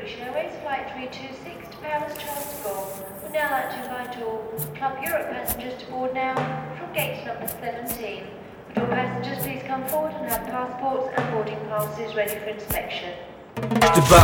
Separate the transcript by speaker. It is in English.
Speaker 1: British Airways Flight 326 to Paris Charles de Gaulle. We'd now like to invite all Club Europe passengers to board now from gate number 17. Would all passengers please come forward and have passports and boarding passes ready for inspection.